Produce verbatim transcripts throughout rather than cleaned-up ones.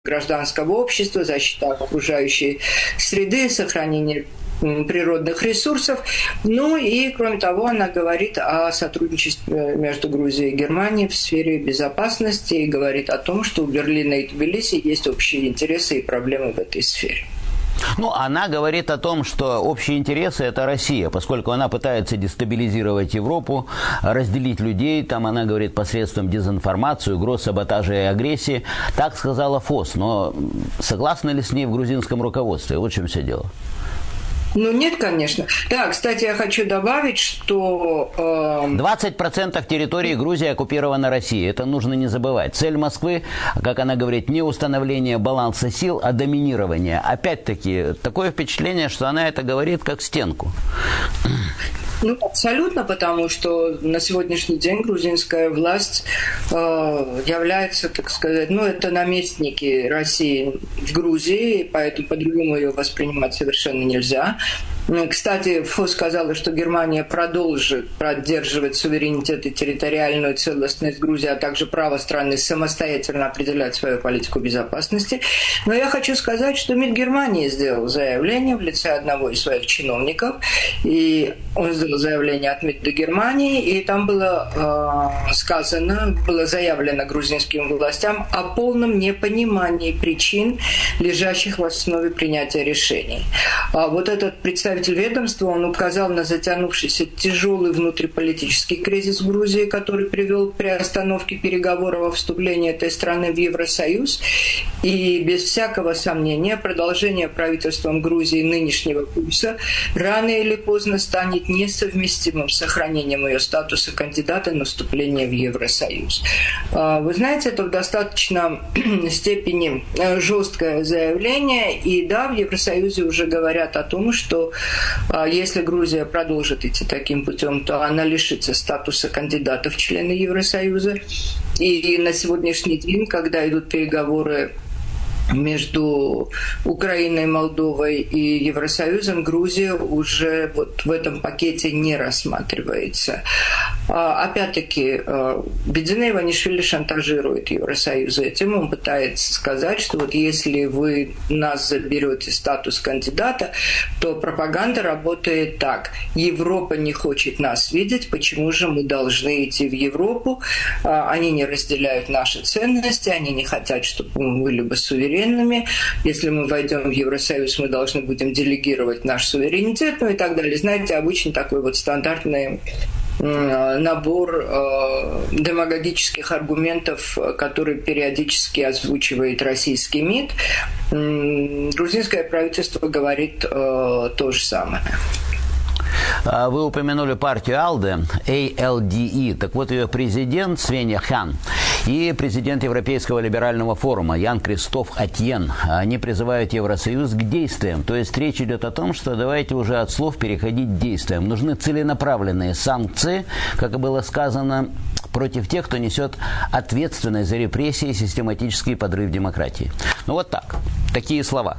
гражданского общества, защита окружающей среды, сохранение природных ресурсов. Ну и, кроме того, она говорит о сотрудничестве между Грузией и Германией в сфере безопасности и говорит о том, что у Берлина и Тбилиси есть общие интересы и проблемы в этой сфере. Ну, она говорит о том, что общие интересы – это Россия, поскольку она пытается дестабилизировать Европу, разделить людей, там она говорит посредством дезинформации, угроз, саботажа и агрессии. Так сказала ФОС, но согласны ли с ней в грузинском руководстве? Вот в чем все дело. Ну, нет, конечно. Да, кстати, я хочу добавить, что... Э... двадцать процентов территории Грузии оккупирована Россией. Это нужно не забывать. Цель Москвы, как она говорит, не установление баланса сил, а доминирование. Опять-таки, такое впечатление, что она это говорит как стенку. Ну, абсолютно, потому что на сегодняшний день грузинская власть э, является, так сказать, ну, это наместники России в Грузии, поэтому по-другому ее воспринимать совершенно нельзя. Кстати, ФОС сказала, что Германия продолжит поддерживать суверенитет и территориальную целостность Грузии, а также право страны самостоятельно определять свою политику безопасности. Но я хочу сказать, что МИД Германии сделал заявление в лице одного из своих чиновников, и он сделал заявление от МИДа Германии, и там было э, сказано, было заявлено грузинским властям о полном непонимании причин, лежащих в основе принятия решений. А вот этот представитель ведомства, он указал на затянувшийся тяжелый внутриполитический кризис в Грузии, который привел к приостановке переговоров о вступлении этой страны в Евросоюз. И без всякого сомнения продолжение правительством Грузии нынешнего курса рано или поздно станет несовместимым с сохранением ее статуса кандидата на вступление в Евросоюз. Вы знаете, это в достаточно степени жесткое заявление. И да, в Евросоюзе уже говорят о том, что если Грузия продолжит идти таким путем, то она лишится статуса кандидата в члены Евросоюза. И на сегодняшний день, когда идут переговоры между Украиной, Молдовой и Евросоюзом, Грузия уже вот в этом пакете не рассматривается. Опять-таки, Бедзина Иванишвили шантажирует Евросоюз этим. Он пытается сказать, что вот если вы нас заберете статус кандидата, то пропаганда работает так. Европа не хочет нас видеть, почему же мы должны идти в Европу? Они не разделяют наши ценности, они не хотят, чтобы мы были бы суверенными. Если мы войдем в Евросоюз, мы должны будем делегировать наш суверенитет, ну и так далее. Знаете, обычно такой вот стандартный набор э, демагогических аргументов, который периодически озвучивает российский МИД. Грузинское правительство говорит э, то же самое. Вы упомянули партию АЛДЕ, эй эл ди и. Так вот, ее президент Свеня Хан и президент Европейского либерального форума Ян Кристоф Атьен, они призывают Евросоюз к действиям. То есть речь идет о том, что давайте уже от слов переходить к действиям. Нужны целенаправленные санкции, как и было сказано, против тех, кто несет ответственность за репрессии и систематический подрыв демократии. Ну вот так. Такие слова.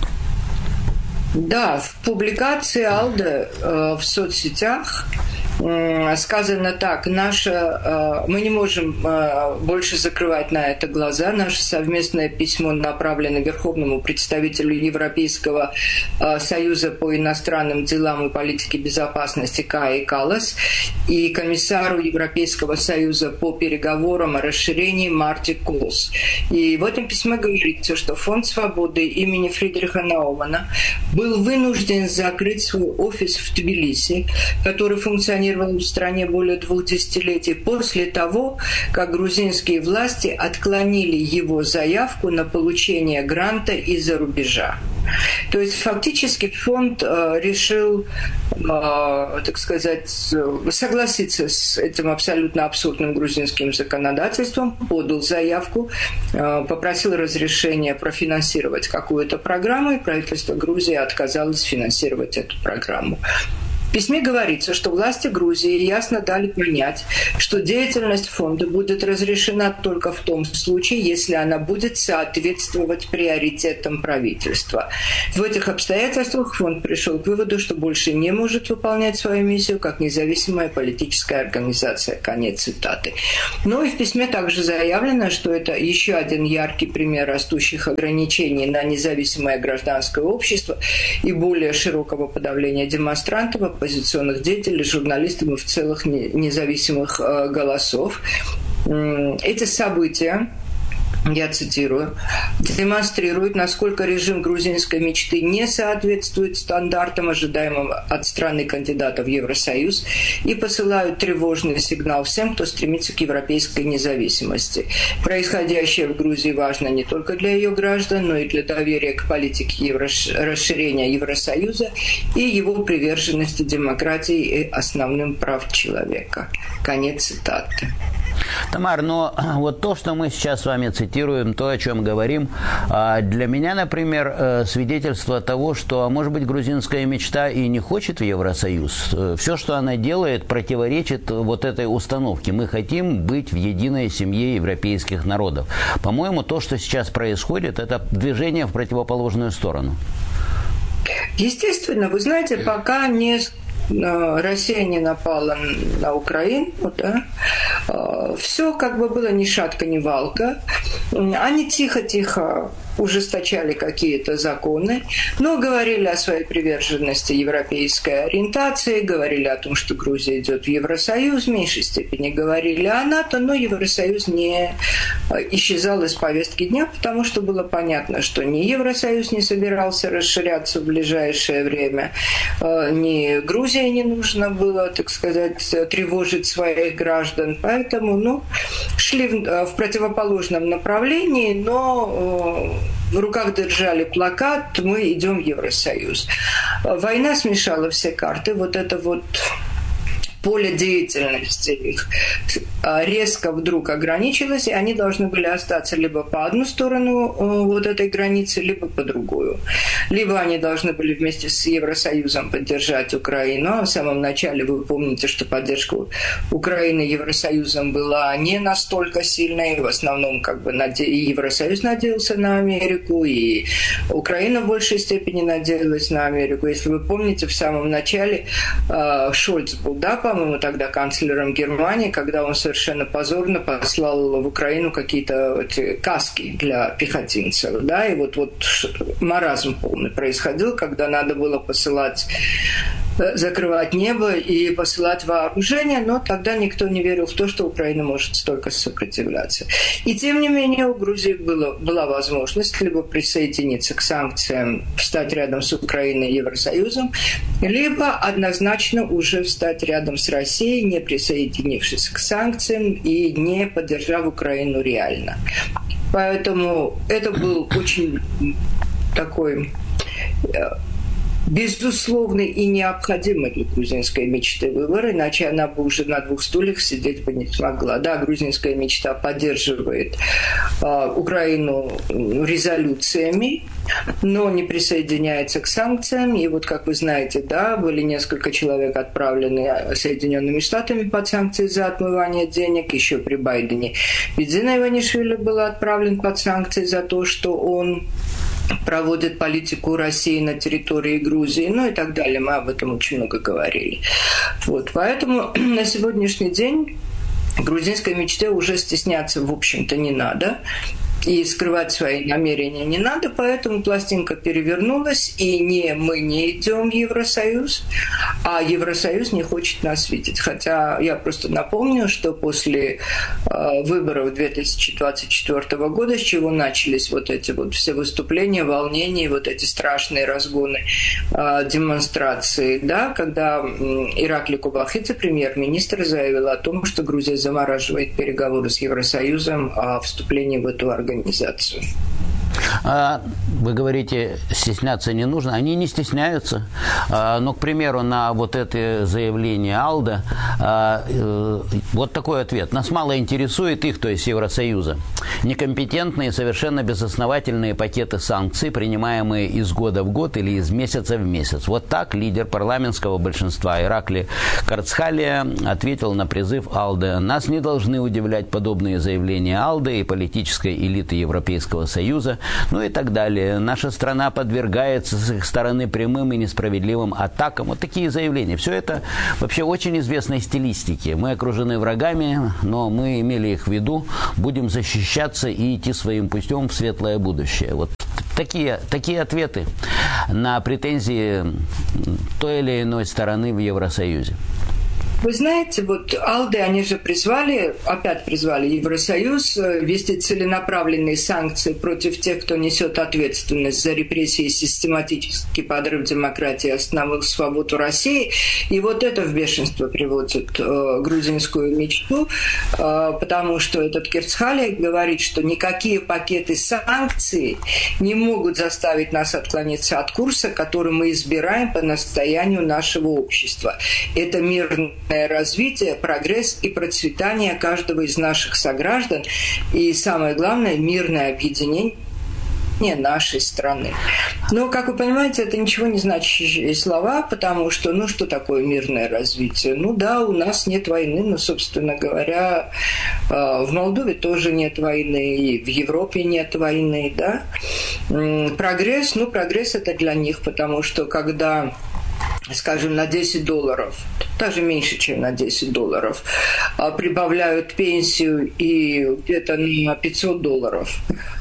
Да, в публикации АЛДЕ э, в соцсетях э, сказано так: наша, э, мы не можем э, больше закрывать на это глаза. Наше совместное письмо направлено Верховному представителю Европейского э, Союза по иностранным делам и политике безопасности Кае Каллас и комиссару Европейского Союза по переговорам о расширении Марти Колс. И в этом письме говорится, что Фонд свободы имени Фридриха Наумана был вынужден закрыть свой офис в Тбилиси, который функционировал в стране более двух десятилетий, после того, как грузинские власти отклонили его заявку на получение гранта из-за рубежа. То есть фактически фонд э, решил, э, так сказать, согласиться с этим абсолютно абсурдным грузинским законодательством, подал заявку, э, попросил разрешения профинансировать какую-то программу, и правительство Грузии отказалось финансировать эту программу. В письме говорится, что власти Грузии ясно дали понять, что деятельность фонда будет разрешена только в том случае, если она будет соответствовать приоритетам правительства. В этих обстоятельствах фонд пришел к выводу, что больше не может выполнять свою миссию как независимая политическая организация. Конец цитаты. Ну и в письме также заявлено, что это еще один яркий пример растущих ограничений на независимое гражданское общество и более широкого подавления демонстрантов, оппозиционных деятелей, журналистов и в целых независимых э, голосов. Эти события, я цитирую, демонстрируют, насколько режим грузинской мечты не соответствует стандартам, ожидаемым от страны кандидата в Евросоюз, и посылают тревожный сигнал всем, кто стремится к европейской независимости. Происходящее в Грузии важно не только для ее граждан, но и для доверия к политике евро... расширения Евросоюза и его приверженности демократии и основным прав человека. Конец цитаты. Тамар, но вот то, что мы сейчас с вами цитируем, то, о чем говорим, для меня, например, свидетельство того, что, может быть, грузинская мечта и не хочет в Евросоюз. Все, что она делает, противоречит вот этой установке. Мы хотим быть в единой семье европейских народов. По-моему, то, что сейчас происходит, это движение в противоположную сторону. Естественно, вы знаете, пока не... Россия не напала на Украину, да, все как бы было ни шатка, ни валка. Они тихо-тихо ужесточали какие-то законы, но говорили о своей приверженности европейской ориентации, говорили о том, что Грузия идет в Евросоюз, в меньшей степени говорили о НАТО, но Евросоюз не исчезал из повестки дня, потому что было понятно, что ни Евросоюз не собирался расширяться в ближайшее время, ни Грузии не нужно было, так сказать, тревожить своих граждан, поэтому, ну, шли в, в противоположном направлении, но в руках держали плакат «Мы идем в Евросоюз». Война смешала все карты. Вот это вот поле деятельности их резко вдруг ограничилось, и они должны были остаться либо по одну сторону вот этой границы, либо по другую. Либо они должны были вместе с Евросоюзом поддержать Украину. В самом начале вы помните, что поддержка Украины Евросоюзом была не настолько сильной. В основном как бы наде... и Евросоюз надеялся на Америку, и Украина в большей степени надеялась на Америку. Если вы помните, в самом начале э, Шольц был, да, по-моему, тогда канцлером Германии, когда он совершенно позорно послал в Украину какие-то эти каски для пехотинцев, да, и вот, вот маразм полный происходил, когда надо было посылать, закрывать небо и посылать вооружение, но тогда никто не верил в то, что Украина может столько сопротивляться. И тем не менее у Грузии было, была возможность либо присоединиться к санкциям, встать рядом с Украиной и Евросоюзом, либо однозначно уже встать рядом с Россией, не присоединившись к санкциям и не поддержав Украину реально. Поэтому это был очень такой безусловный и необходимый для грузинской мечты выбор, иначе она бы уже на двух стульях сидеть бы не смогла. Да, грузинская мечта поддерживает э, Украину резолюциями, но не присоединяется к санкциям. И вот, как вы знаете, да, были несколько человек отправлены Соединенными Штатами под санкции за отмывание денег. Еще при Байдене Бидзина Иванишвили был отправлен под санкции за то, что он проводит политику России на территории Грузии, ну и так далее. Мы об этом очень много говорили. Вот, поэтому на сегодняшний день грузинской мечте уже стесняться, в общем-то, не надо. И скрывать свои намерения не надо, поэтому пластинка перевернулась, и не мы не идем в Евросоюз, а Евросоюз не хочет нас видеть. Хотя я просто напомню, что после э, выборов две тысячи двадцать четвёртого года, с чего начались вот эти вот все выступления, волнения, вот эти страшные разгоны, э, демонстрации, да, когда э, Иракли Кубахидзе, премьер-министр, заявил о том, что Грузия замораживает переговоры с Евросоюзом о вступлении в эту организацию. организацию. А, вы говорите, стесняться не нужно. Они не стесняются. А, но, к примеру, на вот это заявление Алда, а, Вот такой ответ. Нас мало интересует их, то есть Евросоюза. Некомпетентные, совершенно безосновательные пакеты санкций, принимаемые из года в год или из месяца в месяц. Вот так лидер парламентского большинства Иракли Карцхалия ответил на призыв АЛДЕ. Нас не должны удивлять подобные заявления АЛДЕ и политической элиты Европейского Союза, ну и так далее. Наша страна подвергается с их стороны прямым и несправедливым атакам. Вот такие заявления. Все это вообще очень известной стилистики. Мы окружены врагами, но мы имели их в виду, будем защищаться и идти своим путем в светлое будущее. Вот такие, такие ответы на претензии той или иной стороны в Евросоюзе. Вы знаете, вот АЛДЕ, они же призвали, опять призвали Евросоюз ввести целенаправленные санкции против тех, кто несет ответственность за репрессии и систематический подрыв демократии и основных свобод в России. И вот это в бешенство приводит э, грузинскую мечту, э, потому что этот Карцхалия говорит, что никакие пакеты санкций не могут заставить нас отклониться от курса, который мы избираем по настоянию нашего общества. Это мирный развитие, прогресс и процветание каждого из наших сограждан и, самое главное, мирное объединение нашей страны. Но, как вы понимаете, это ничего не значащие слова, потому что, ну, что такое мирное развитие? Ну да, у нас нет войны, но, собственно говоря, в Молдове тоже нет войны, и в Европе нет войны, да. Прогресс, ну, прогресс это для них, потому что, когда, скажем, на десять долларов, даже меньше, чем на десять долларов, прибавляют пенсию и где-то на пятьсот долларов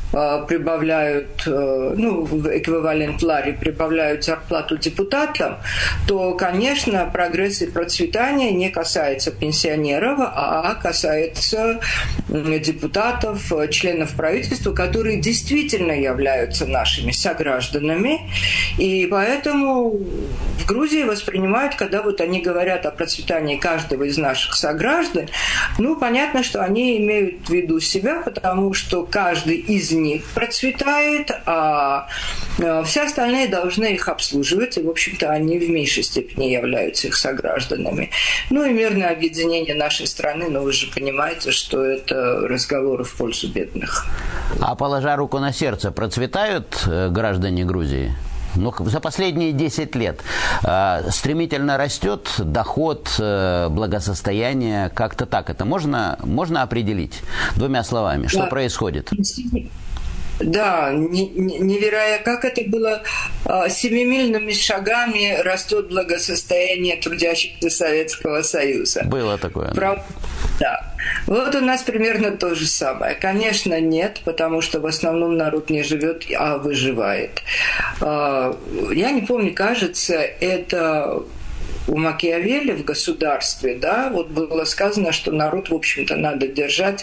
прибавляют, ну, в эквивалент лари прибавляют зарплату депутатам, то, конечно, прогресс и процветание не касается пенсионеров, а касается депутатов, членов правительства, которые действительно являются нашими согражданами. И поэтому в Грузии воспринимают, когда вот они говорят о процветании каждого из наших сограждан, ну, понятно, что они имеют в виду себя, потому что каждый из них процветает, а все остальные должны их обслуживать, и, в общем-то, они в меньшей степени являются их согражданами. Ну и мирное объединение нашей страны, но вы же понимаете, что это разговоры в пользу бедных. А положа руку на сердце, процветают граждане Грузии? Ну, за последние десять лет э, стремительно растет доход, э, благосостояние, как-то так. Это можно, можно определить двумя словами? Что да. происходит? Да, невероятно, как это было, семимильными шагами растет благосостояние трудящихся Советского Союза. Было такое. Правда? Да. Вот у нас примерно то же самое. Конечно, нет, потому что в основном народ не живет, а выживает. Я не помню, кажется, это у Макиавелли в «Государстве», да, вот было сказано, что народ, в общем-то, надо держать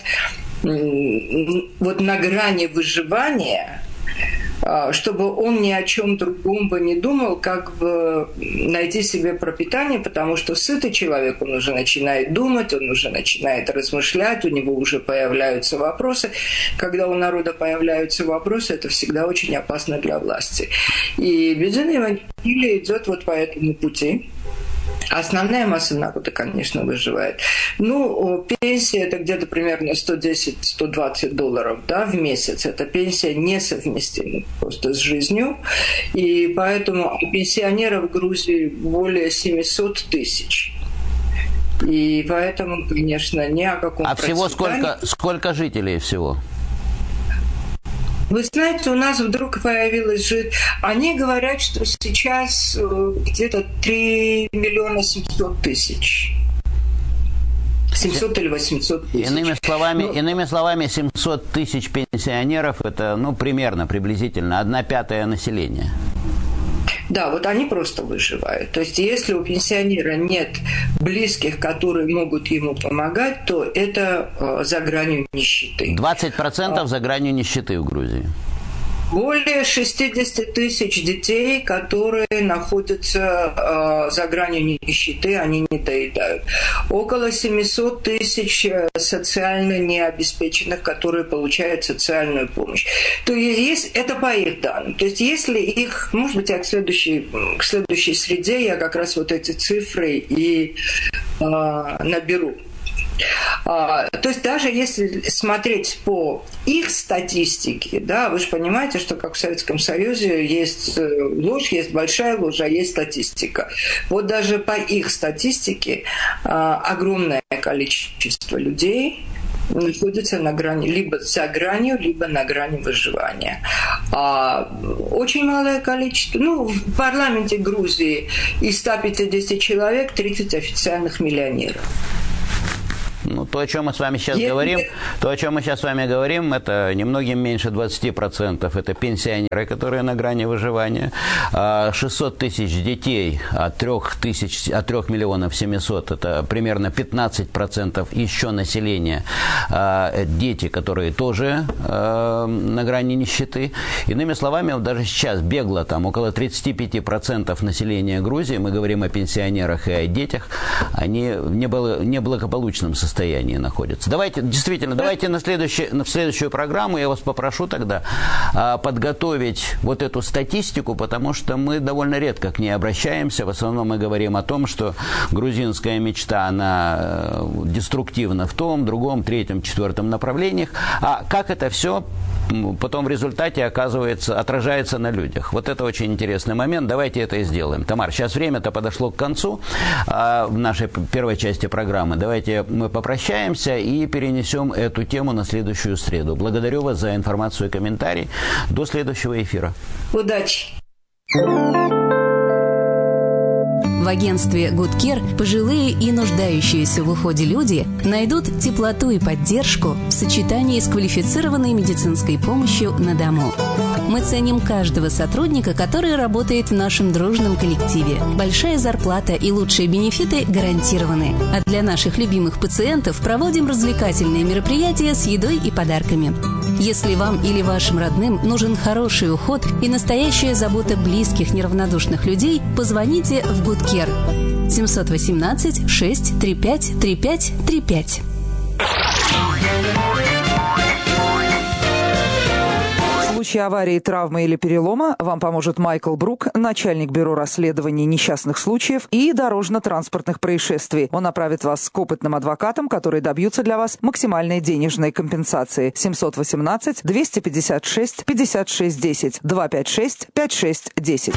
вот на грани выживания, чтобы он ни о чем другом бы не думал, как бы найти себе пропитание, потому что сытый человек, он уже начинает думать, он уже начинает размышлять, у него уже появляются вопросы. Когда у народа появляются вопросы, это всегда очень опасно для власти. И Бюдзин Евангелие идет вот по этому пути. Основная масса народа, конечно, выживает. Ну, пенсия это где-то примерно сто десять - сто двадцать долларов, да, в месяц. Эта пенсия несовместима просто с жизнью. И поэтому пенсионеров в Грузии более семьсот тысяч. И поэтому, конечно, ни о каком А всего сколько, сколько жителей всего? Вы знаете, у нас вдруг появилось же... Они говорят, что сейчас где-то три миллиона семьсот тысяч. семьсот или восемьсот тысяч. Иными словами, ну, иными словами, семьсот тысяч пенсионеров – это, ну, примерно, приблизительно, одна пятая населения. Да, вот они просто выживают. То есть если у пенсионера нет близких, которые могут ему помогать, то это э, за гранью нищеты. двадцать процентов а, за гранью нищеты в Грузии. Более шестьдесят тысяч детей, которые находятся э, за гранью нищеты, они не доедают. Около семьсот тысяч социально необеспеченных, которые получают социальную помощь. То есть это по их данным. То есть если их, может быть, я к следующей, к следующей среде я как раз вот эти цифры и э, наберу. А, то есть даже если смотреть по их статистике, да, вы же понимаете, что как в Советском Союзе есть ложь, есть большая ложь, а есть статистика. Вот даже по их статистике а, огромное количество людей находится на грани, либо за гранью, либо на грани выживания. А очень малое количество. Ну, в парламенте Грузии из ста пятидесяти человек тридцать официальных миллионеров. Ну, то, о чем мы с вами сейчас Если... говорим, то, о чем мы сейчас с вами говорим, это немногим меньше двадцати процентов. Это пенсионеры, которые на грани выживания. шестьсот тысяч детей от трёх тысяч, от трёх миллионов семисот, это примерно пятнадцать процентов еще населения. Дети, которые тоже на грани нищеты. Иными словами, вот даже сейчас бегло там около тридцать пять процентов населения Грузии, мы говорим о пенсионерах и о детях, они в неблагополучном состоянии. состоянии находятся. Давайте, действительно, давайте на, следующий, на следующую программу я вас попрошу тогда а, подготовить вот эту статистику, потому что мы довольно редко к ней обращаемся. В основном мы говорим о том, что грузинская мечта, она деструктивна в том, другом, третьем, четвертом направлениях. А как это все потом в результате оказывается, отражается на людях. Вот это очень интересный момент. Давайте это и сделаем. Тамар, сейчас время-то подошло к концу а, в нашей первой части программы. Давайте мы попрощаемся и перенесем эту тему на следующую среду. Благодарю вас за информацию и комментарий. До следующего эфира. Удачи! В агентстве Good Care пожилые и нуждающиеся в уходе люди найдут теплоту и поддержку в сочетании с квалифицированной медицинской помощью на дому. Мы ценим каждого сотрудника, который работает в нашем дружном коллективе. Большая зарплата и лучшие бенефиты гарантированы. А для наших любимых пациентов проводим развлекательные мероприятия с едой и подарками. Если вам или вашим родным нужен хороший уход и настоящая забота близких неравнодушных людей, позвоните в Good Care. семь один восемь шесть три пять три пять три пять. В случае аварии, травмы или перелома вам поможет Майкл Брук, начальник бюро расследований несчастных случаев и дорожно-транспортных происшествий. Он направит вас к опытным адвокатам, которые добьются для вас максимальной денежной компенсации. семь один восемь два пять шесть пятьдесят шесть десять два пять шесть пять шесть десять.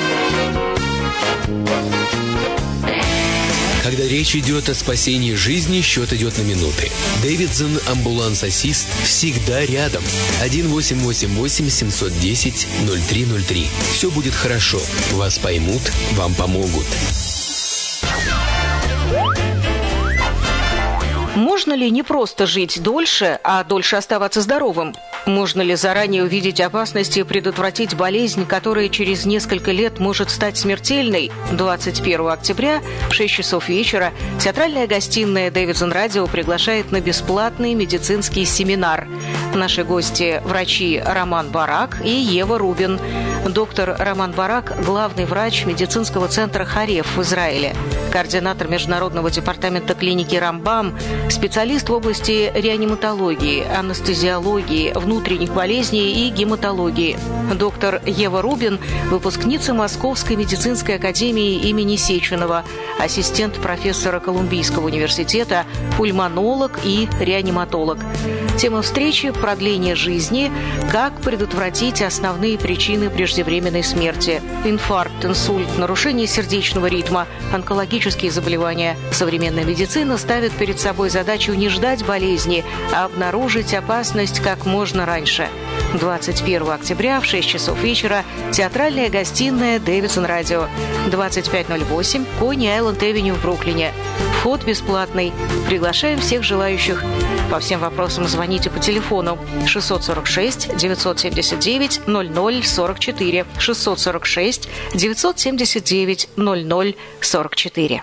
Когда речь идет о спасении жизни, счет идет на минуты. Дэвидсон Амбуланс Ассист всегда рядом. один восемь восемь восемь семь один ноль ноль три ноль три. Все будет хорошо. Вас поймут, вам помогут. Можно ли не просто жить дольше, а дольше оставаться здоровым? Можно ли заранее увидеть опасности и предотвратить болезнь, которая через несколько лет может стать смертельной? двадцать первого октября в шесть часов вечера театральная гостиная «Дэвидсон Радио» приглашает на бесплатный медицинский семинар. Наши гости – врачи Роман Барак и Ева Рубин. Доктор Роман Барак – главный врач медицинского центра «Хареф» в Израиле, координатор международного департамента клиники «Рамбам», специалист в области реаниматологии, анестезиологии, внутренних болезней и гематологии. Доктор Ева Рубин – выпускница Московской медицинской академии имени Сеченова, ассистент профессора Колумбийского университета, пульмонолог и реаниматолог. Тема встречи – продление жизни, как предотвратить основные причины преждевременной смерти. Инфаркт, инсульт, нарушение сердечного ритма, онкологические заболевания. Современная медицина ставит перед собой задачу не ждать болезни, а обнаружить опасность как можно раньше. двадцать первого октября в шесть часов вечера театральная гостиная «Дэвидсон Радио», двадцать пять ноль восемь Кони-Айленд-Эвеню в Бруклине. Вход бесплатный. Приглашаем всех желающих. По всем вопросам звоните по телефону шестьсот сорок шесть девятьсот семьдесят девять ноль ноль сорок четыре шестьсот сорок шесть девятьсот семьдесят девять ноль ноль сорок четыре.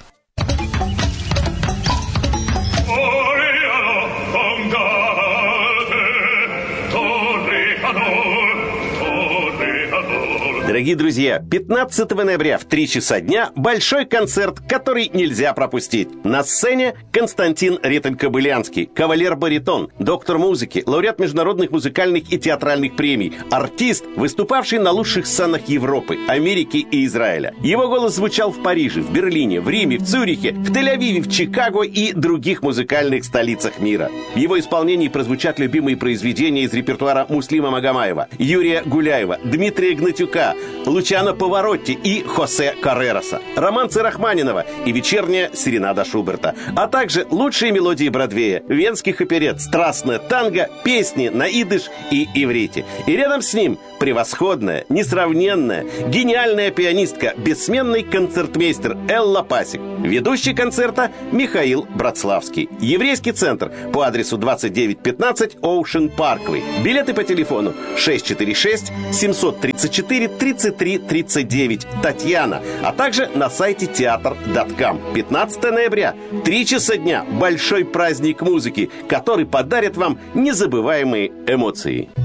Torre, torre, torre, Дорогие друзья, пятнадцатого ноября в три часа дня большой концерт, который нельзя пропустить. На сцене Константин Ретель-Кобылянский, кавалер-баритон, доктор музыки, лауреат международных музыкальных и театральных премий, артист, выступавший на лучших сценах Европы, Америки и Израиля. Его голос звучал в Париже, в Берлине, в Риме, в Цюрихе, в Тель-Авиве, в Чикаго и других музыкальных столицах мира. В его исполнении прозвучат любимые произведения из репертуара Муслима Магомаева, Юрия Гуляева, Дмитрия Гнатюка, Лучано Паваротти и Хосе Каррероса, романсы Рахманинова и вечерняя серенада Шуберта, а также лучшие мелодии Бродвея, венских оперет, страстное танго, песни на идыш и иврите. И рядом с ним превосходная, несравненная, гениальная пианистка, бессменный концертмейстер Элла Пасик. Ведущий концерта Михаил Братславский. Еврейский центр по адресу двадцать девять пятнадцать Оушен Парквей. Билеты по телефону шесть четыре шесть семь три четыре тридцать три тридцать девять Татьяна, а также на сайте театр точка ком. пятнадцатого ноября, три часа дня, большой праздник музыки, который подарит вам незабываемые эмоции.